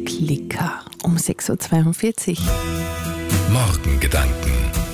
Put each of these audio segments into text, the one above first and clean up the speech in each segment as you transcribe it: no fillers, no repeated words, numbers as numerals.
Klicker um 6.42 Uhr. Morgengedanken.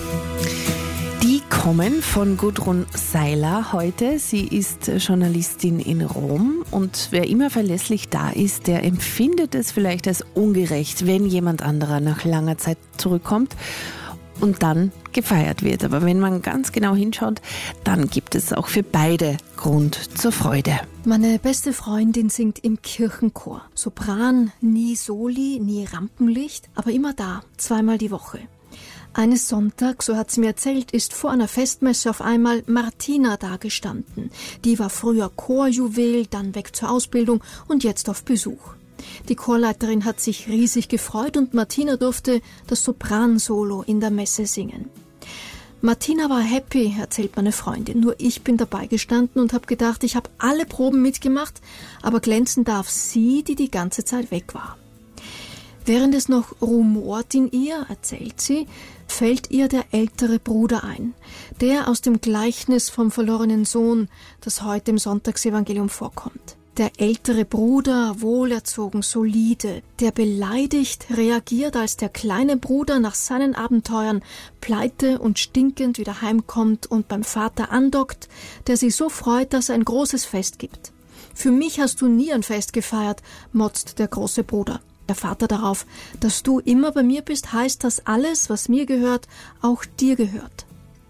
Die kommen von Gudrun Seiler heute. Sie ist Journalistin in Rom und wer immer verlässlich da ist, der empfindet es vielleicht als ungerecht, wenn jemand anderer nach langer Zeit zurückkommt und dann gefeiert wird. Aber wenn man ganz genau hinschaut, dann gibt es auch für beide Grund zur Freude. Meine beste Freundin singt im Kirchenchor. Sopran, nie Soli, nie Rampenlicht, aber immer da, 2-mal die Woche. Eines Sonntags, so hat sie mir erzählt, ist vor einer Festmesse auf einmal Martina dagestanden. Die war früher Chorjuwel, dann weg zur Ausbildung und jetzt auf Besuch. Die Chorleiterin hat sich riesig gefreut und Martina durfte das Sopransolo in der Messe singen. Martina war happy, erzählt meine Freundin, nur ich bin dabei gestanden und habe gedacht, ich habe alle Proben mitgemacht, aber glänzen darf sie, die die ganze Zeit weg war. Während es noch rumort in ihr, erzählt sie, fällt ihr der ältere Bruder ein, der aus dem Gleichnis vom verlorenen Sohn, das heute im Sonntagsevangelium vorkommt. Der ältere Bruder, wohlerzogen, solide, der beleidigt reagiert, als der kleine Bruder nach seinen Abenteuern pleite und stinkend wieder heimkommt und beim Vater andockt, der sich so freut, dass er ein großes Fest gibt. Für mich hast du nie ein Fest gefeiert, motzt der große Bruder. Der Vater darauf, dass du immer bei mir bist, heißt, dass alles, was mir gehört, auch dir gehört.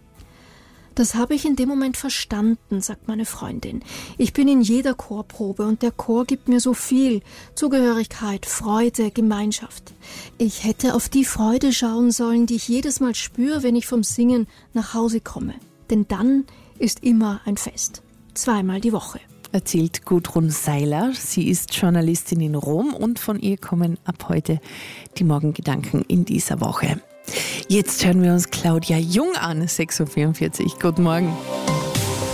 Das habe ich in dem Moment verstanden, sagt meine Freundin. Ich bin in jeder Chorprobe und der Chor gibt mir so viel. Zugehörigkeit, Freude, Gemeinschaft. Ich hätte auf die Freude schauen sollen, die ich jedes Mal spüre, wenn ich vom Singen nach Hause komme. Denn dann ist immer ein Fest. 2-mal die Woche. Erzählt Gudrun Seiler. Sie ist Journalistin in Rom und von ihr kommen ab heute die Morgengedanken in dieser Woche. Jetzt hören wir uns Claudia Jung an, 6.44 Uhr. Guten Morgen.